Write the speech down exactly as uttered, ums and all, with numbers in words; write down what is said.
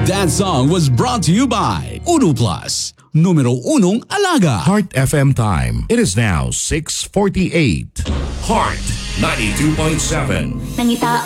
That song was brought to you by Uno Plus, numero unong alaga. Heart F M time. It is now six forty-eight. Heart ninety-two point seven. Nangita